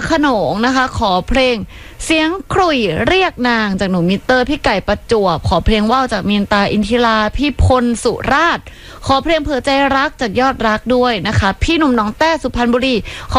ขนงนะคะขอเพลงเสียงขลุ่ยเรียกนางจากหนูมิเตอร์พี่ไก่ประจวบขอเพลงว่าวจากมีนตาอินทิราพี่พลสุราษฎร์ขอเพลงเผื่อใจรักจากยอดรักด้วยนะคะพี่หนุ่มน้องแต้สุพรรณบุรี